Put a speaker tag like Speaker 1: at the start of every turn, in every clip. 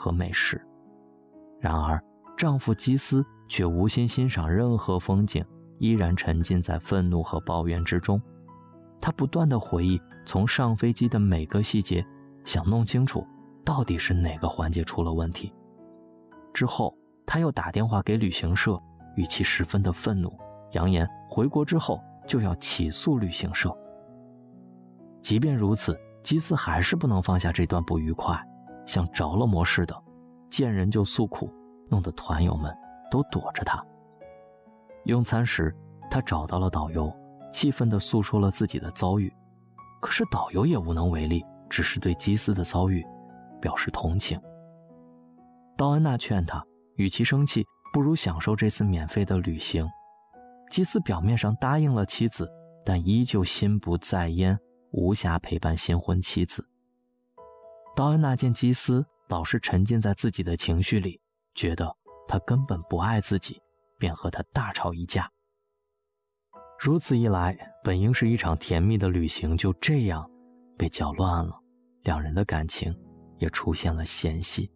Speaker 1: 和美食。然而丈夫基斯却无心欣赏任何风景，依然沉浸在愤怒和抱怨之中。他不断地回忆从上飞机的每个细节，想弄清楚到底是哪个环节出了问题。之后他又打电话给旅行社，语气十分的愤怒，扬言回国之后就要起诉旅行社。即便如此，基斯还是不能放下这段不愉快，像着了魔似的，见人就诉苦，弄得团友们都躲着他。用餐时，他找到了导游，气愤地诉说了自己的遭遇。可是导游也无能为力，只是对基斯的遭遇表示同情。道安娜劝他，与其生气，不如享受这次免费的旅行。基斯表面上答应了妻子，但依旧心不在焉，无暇陪伴新婚妻子。道安娜见基斯老是沉浸在自己的情绪里，觉得他根本不爱自己，便和他大吵一架。如此一来，本应是一场甜蜜的旅行就这样被搅乱了，两人的感情也出现了嫌隙。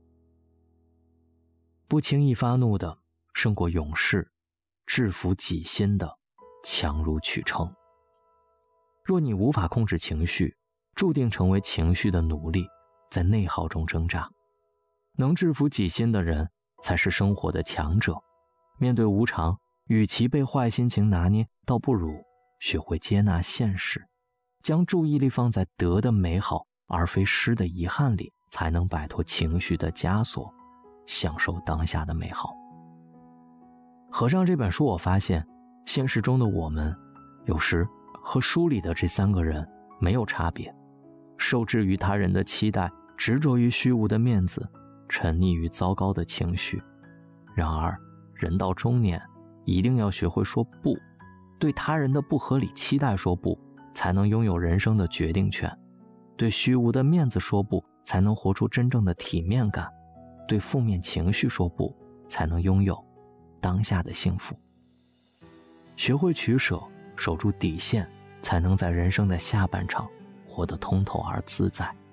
Speaker 1: 不轻易发怒的胜过勇士，制服己心的强如取成。若你无法控制情绪，注定成为情绪的奴隶，在内耗中挣扎。能制服己心的人才是生活的强者。面对无常，与其被坏心情拿捏，倒不如学会接纳现实，将注意力放在得的美好而非失的遗憾里，才能摆脱情绪的枷锁，享受当下的美好。合上这本书，我发现现实中的我们有时和书里的这三个人没有差别，受制于他人的期待，执着于虚无的面子，沉溺于糟糕的情绪。然而人到中年，一定要学会说不，对他人的不合理期待说不，才能拥有人生的决定权；对虚无的面子说不，才能活出真正的体面感；对负面情绪说不，才能拥有当下的幸福。学会取舍，守住底线，才能在人生的下半场活得通透而自在。